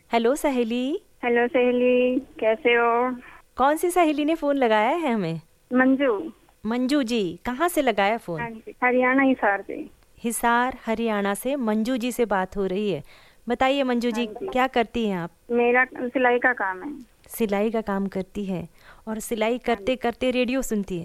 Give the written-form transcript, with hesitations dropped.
Hello सहेली। Hello सहेली, कैसे हो? कौन सी सहेली ने फोन लगाया है हमें? मंजू। मंजू जी, कहाँ से लगाया फोन? हाँ जी, हरियाणा हिसार से। हिसार हरियाणा से मंजू जी से बात हो रही है। बताइए मंजू हाँ जी, जी, क्या करती हैं आप? मेरा सिलाई का काम है। सिलाई का काम करती है और सिलाई हाँ करते जी। करते रेडियो सुनती है।